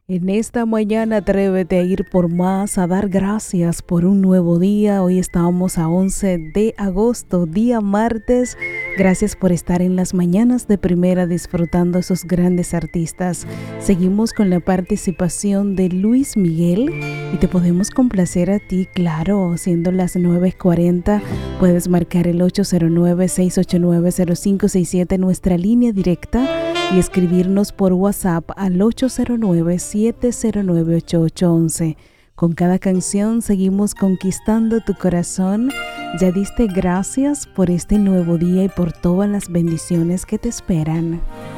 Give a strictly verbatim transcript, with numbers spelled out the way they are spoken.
En esta mañana atrévete a ir por más, a dar gracias por un nuevo día. Hoy estamos a once de agosto, día martes. Gracias por estar en las mañanas de primera disfrutando a esos grandes artistas. Seguimos con la participación de Luis Miguel y te podemos complacer a ti, claro, siendo las nueve cuarenta. Puedes marcar el ocho cero nueve, seis ocho nueve, cero cinco seis siete, nuestra línea directa, y escribirnos por WhatsApp al ocho cero nueve, siete cero nueve, ocho ocho uno uno. Con cada canción seguimos conquistando tu corazón. Ya diste gracias por este nuevo día y por todas las bendiciones que te esperan.